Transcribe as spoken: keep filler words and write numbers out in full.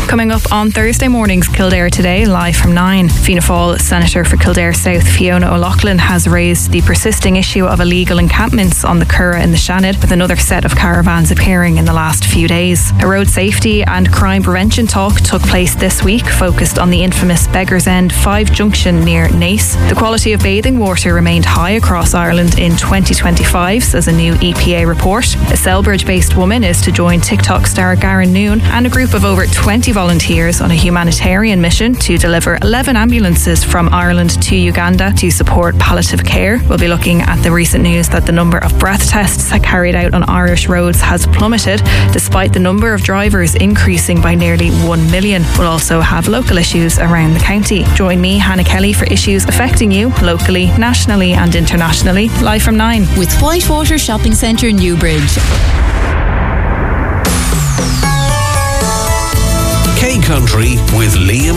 Coming up on Thursday morning's Kildare Today, live from nine. Fianna Fáil Senator for Kildare South Fiona O'Loughlin has raised the persisting issue of illegal encampments on the Curragh in the Shannon, with another set of caravans appearing in the last few days. A road safety and crime prevention talk took place this week, focused on the infamous Beggars End five junction near Naas. The quality of bathing water remained high across Ireland in twenty twenty-five, says a new E P A report. A Selbridge-based woman is to join TikTok star Garen Noon and a group of over twenty volunteers on a humanitarian mission to deliver eleven ambulances from Ireland to Uganda to support palliative care. We'll be looking at the recent news that the number of breath tests carried out on Irish roads has plummeted, despite the number of drivers increasing by nearly one million. We'll also have local issues around the county. Join me, Hannah Kelly, for issues affecting you locally, nationally and internationally, live from nine. With Whitewater Shopping Centre, Newbridge. K Country with Liam